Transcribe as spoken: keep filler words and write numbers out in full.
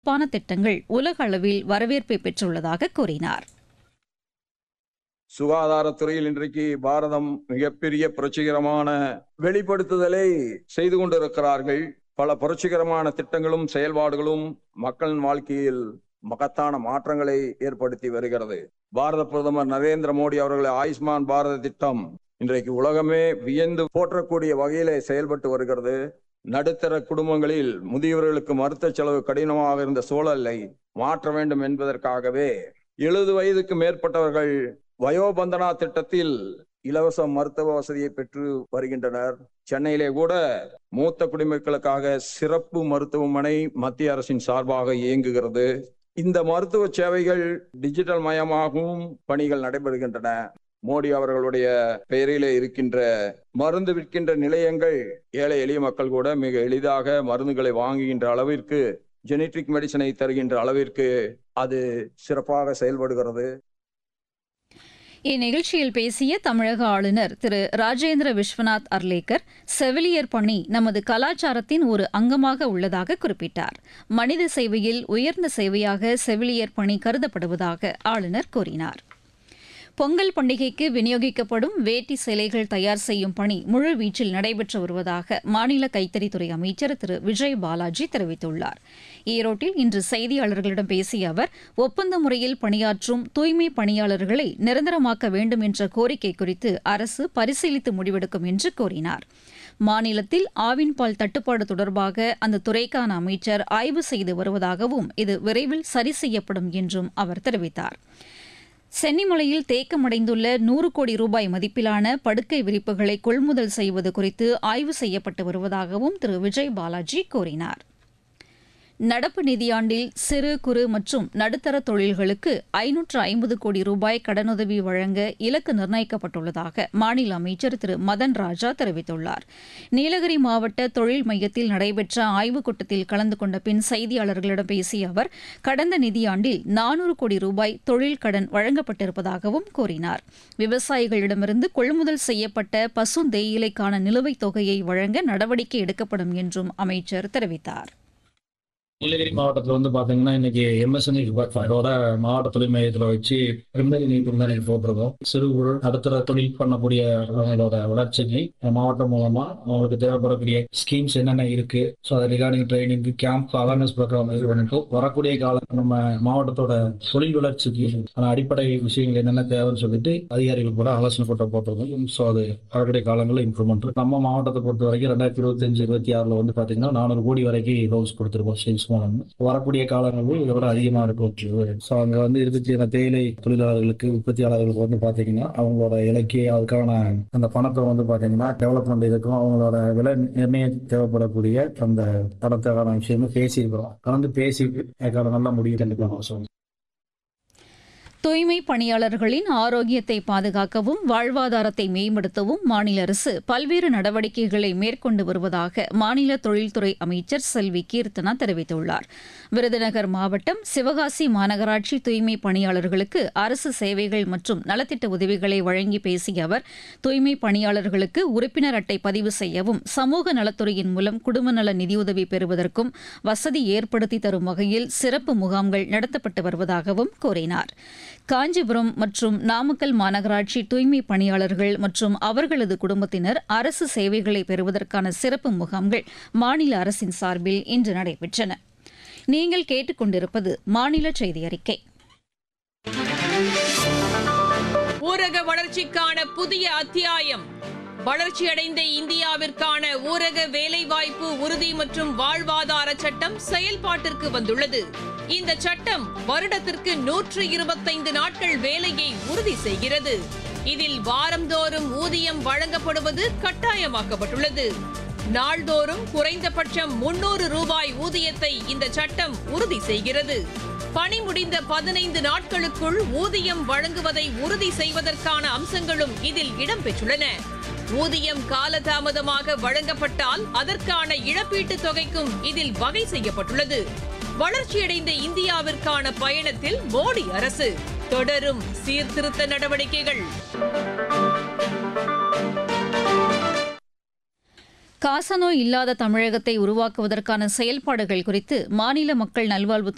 சிறப்பான திட்டங்கள் உலக அளவில் வரவேற்பை பெற்றுள்ளதாக கூறினார். சுகாதாரத்துறையில் இன்றைக்கு பாரதம் மிகப்பெரிய புரட்சிகரமான வெளிப்படுத்துதலை செய்து கொண்டிருக்கிறார்கள். பல புரட்சிகரமான திட்டங்களும் செயல்பாடுகளும் மக்களின் வாழ்க்கையில் மகத்தான மாற்றங்களை ஏற்படுத்தி வருகிறது. பாரத பிரதமர் நரேந்திர மோடி அவர்கள் ஆயுஷ்மான் பாரத திட்டம் இன்றைக்கு உலகமே வியந்து போற்றக்கூடிய வகையிலே செயல்பட்டு வருகிறது. நடுத்தர குடும்பங்களில் முதியவர்களுக்கு மருத்துவ செலவு கடினமாக இருந்த சூழலை மாற்ற வேண்டும் என்பதற்காகவே எழுபது வயதுக்கு மேற்பட்டவர்கள் வயோபந்தனா திட்டத்தில் இலவச மருத்துவ வசதியை பெற்று வருகின்றனர். சென்னையிலே கூட மூத்த குடிமக்களுக்காக சிறப்பு மருத்துவமனை மத்திய அரசின் சார்பாக இயங்குகிறது. இந்த மருத்துவ சேவைகள் டிஜிட்டல் மயமாகவும் பணிகள் நடைபெறுகின்றன. மோடி அவர்களுடைய பெயரிலே இருக்கின்ற மருந்து விற்கின்ற நிலையங்கள் ஏழை எளிய மக்கள் கூட மிக எளிதாக மருந்துகளை வாங்குகின்ற அளவிற்கு, ஜெனட்டிக் மெடிசனை தருகின்ற அளவிற்கு அது சிறப்பாக செயல்படுகிறது. இந்நிகழ்ச்சியில் பேசிய தமிழக ஆளுநர் திரு ராஜேந்திர விஸ்வநாத் அர்லேக்கர், செவிலியர் பணி நமது கலாச்சாரத்தின் ஒரு அங்கமாக உள்ளதாக குறிப்பிட்டார். மனித சேவையில் உயர்ந்த சேவையாக செவிலியர் பணி கருதப்படுவதாக ஆளுநர் கூறினார். பொங்கல் பண்டிகைக்கு விநியோகிக்கப்படும் வேட்டி சேலைகள் தயார் செய்யும் பணி முழுவீச்சில் நடைபெற்று வருவதாக மாநில கைத்தறித்துறை அமைச்சர் திரு விஜய் பாலாஜி தெரிவித்துள்ளார். ஈரோட்டில் இன்று செய்தியாளர்களிடம் பேசிய அவர், ஒப்பந்த முறையில் பணியாற்றும் தூய்மை பணியாளர்களை நிரந்தரமாக்க வேண்டும் என்ற கோரிக்கை குறித்து அரசு பரிசீலித்து முடிவெடுக்கும் என்று கூறினார். மாநிலத்தில் ஆவின் பால் தட்டுப்பாடு தொடர்பாக அந்த துறைக்கான அமைச்சர் ஆய்வு செய்து வருவதாகவும் இது விரைவில் சரி செய்யப்படும் என்றும் அவர் தெரிவித்தார். சென்னிமலையில் தேக்கமடைந்துள்ள நூறு கோடி ரூபாய் மதிப்பிலான படுக்கை விரிப்புகளை கொள்முதல் செய்வது குறித்து ஆய்வு செய்யப்பட்டு வருவதாகவும் திரு விஜய் பாலாஜி கூறினார். நடப்பு நிதியாண்டில் சிறு குறு மற்றும் நடுத்தர தொழில்களுக்கு ஐநூற்று ஐம்பது கோடி ரூபாய் கடனுதவி வழங்க இலக்கு நிர்ணயிக்கப்பட்டுள்ளதாக மாநில அமைச்சர் திரு மதன் ராஜா தெரிவித்துள்ளார். நீலகிரி மாவட்ட தொழில் மையத்தில் நடைபெற்ற ஆய்வுக் கூட்டத்தில் கலந்து கொண்ட பின் செய்தியாளர்களிடம் பேசிய அவர், கடந்த நிதியாண்டில் நானூறு கோடி ரூபாய் தொழில் கடன் வழங்கப்பட்டிருப்பதாகவும் கூறினார். விவசாயிகளிடமிருந்து கொள்முதல் செய்யப்பட்ட பசு தேயிலைக்கான நிலுவைத் தொகையை வழங்க நடவடிக்கை எடுக்கப்படும் என்றும் அமைச்சர் தெரிவித்தார். நீலகிரி மாவட்டத்தில் வந்து பாத்தீங்கன்னா இன்னைக்கு எம்எஸ்என்இ டிபார்ட்மெண்டோட மாவட்ட தொழில் மையத்தில் வச்சு பிரிமினரி நீட்டம் தான் போட்டிருக்கோம். சிறு குறு நடுத்தர தொழில் பண்ணக்கூடிய அவங்களோட வளர்ச்சிக்கு மாவட்டம் மூலமா அவங்களுக்கு தேவைப்படக்கூடிய ஸ்கீம்ஸ் என்னென்ன இருக்கு, ஸோ அதை regarding training camp awareness program இது பண்ணிட்டு வரக்கூடிய காலம் நம்ம மாவட்டத்தோட தொழில் வளர்ச்சிக்கு அடிப்படை விஷயங்கள் என்னென்ன தேவைன்னு சொல்லிட்டு அதிகாரிகள் கூட ஆலோசனை கூட்டம் போட்டிருக்கோம். ஸோ அது வரக்கூடிய காலங்களில் இம்ப்ரூவ்மெண்ட். நம்ம மாவட்டத்தை பொறுத்த வரைக்கும் ரெண்டாயிரத்தி இருபத்தி அஞ்சு இருபத்தி ஆறுல வந்து பாத்தீங்கன்னா நானூறு கோடி வரைக்கும் லோன்ஸ் கொடுத்திருக்கோம். சேல்ஸ் வரக்கூடிய காலங்களில் இதை விட அதிகமா இருக்கும். ஸோ அங்க வந்து இருபத்தி தேயிலை தொழிலாளர்களுக்கு உற்பத்தியாளர்களுக்கு வந்து பாத்தீங்கன்னா அவங்களோட இலக்கிய அதுக்கான அந்த பணத்தை வந்து பாத்தீங்கன்னா டெவலப்மெண்ட் இருக்கும். அவங்களோட விலை நிர்ணயம் தேவைப்படக்கூடிய அந்த பணத்துக்கான விஷயமும் பேசியிருக்கிறோம். கலந்து பேசிட்டு அதுக்கான நல்ல முடிவு கண்டிப்பாக அவசியம். தூய்மை பணியாளர்களின் ஆரோக்கியத்தை பாதுகாக்கவும் வாழ்வாதாரத்தை மேம்படுத்தவும் மாநில அரசு பல்வேறு நடவடிக்கைகளை மேற்கொண்டு வருவதாக மாநில தொழில்துறை அமைச்சர் செல்வி கீர்த்தனா தெரிவித்துள்ளார். விருதுநகர் மாவட்டம் சிவகாசி மாநகராட்சி தூய்மை பணியாளர்களுக்கு அரசு சேவைகள் மற்றும் நலத்திட்ட உதவிகளை வழங்கி பேசிய அவர், தூய்மை பணியாளர்களுக்கு உறுப்பினர் அட்டை பதிவு செய்யவும் சமூக நலத்துறையின் மூலம் குடும்ப நல நிதியுதவி பெறுவதற்கும் வசதி ஏற்படுத்தி தரும் வகையில் சிறப்பு முகாம்கள் நடத்தப்பட்டு வருவதாகவும் கூறினார். காஞ்சிபுரம் மற்றும் நாமக்கல் மாநகராட்சி தூய்மை பணியாளர்கள் மற்றும் அவர்களது குடும்பத்தினர் அரசு சேவைகளை பெறுவதற்கான சிறப்பு முகாம்கள் மாநில அரசின் சார்பில் இன்று நடைபெற்றன. நீங்கள் கேட்டுக்கொண்டிருப்பது மாநில செய்தி அறிக்கை. ஊரக வளர்ச்சிக்கான புதிய அத்தியாயம். வளர்ச்சியடைந்த இந்தியாவிற்கான ஊரக வேலைவாய்ப்பு உறுதி மற்றும் வாழ்வாதார சட்டம் செயல்பாட்டிற்கு வந்துள்ளது. இந்த சட்டம் வருடத்திற்கு நூற்று இருபத்தைந்து நாட்கள் வேலையை உறுதி செய்கிறது. இதில் வாரந்தோறும் ஊதியம் வழங்கப்படுவது கட்டாயமாக்கப்பட்டுள்ளது. நாள்தோறும் குறைந்தபட்சம் முன்னூறு ரூபாய் ஊதியத்தை இந்த சட்டம் உறுதி செய்கிறது. பணி முடிந்த பதினைந்து நாட்களுக்குள் ஊதியம் வழங்குவதை உறுதி செய்வதற்கான அம்சங்களும் இதில் இடம்பெற்றுள்ளன. ஊதியம் காலதாமதமாக வழங்கப்பட்டால் அதற்கான இழப்பீட்டுத் தொகைக்கும் இதில் வகை செய்யப்பட்டுள்ளது. வளர்ச்சியடைந்த இந்தியாவிற்கான பயணத்தில் மோடி அரசு தொடரும் சீர்திருத்த நடவடிக்கைகள். காசநோய் இல்லாத தமிழகத்தை உருவாக்குவதற்கான செயல்பாடுகள் குறித்து மாநில மக்கள் நல்வாழ்வுத்துறை